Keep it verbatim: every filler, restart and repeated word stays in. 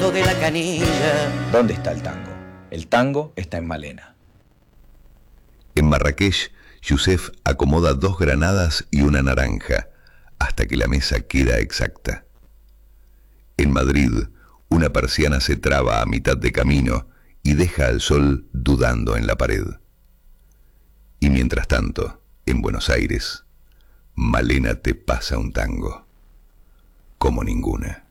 de la canilla. ¿Dónde está el tango? El tango está en Malena. En Marrakech, Yusef acomoda dos granadas y una naranja, hasta que la mesa queda exacta. En Madrid, una persiana se traba a mitad de camino y deja al sol dudando en la pared. Y mientras tanto, en Buenos Aires, Malena te pasa un tango como ninguna.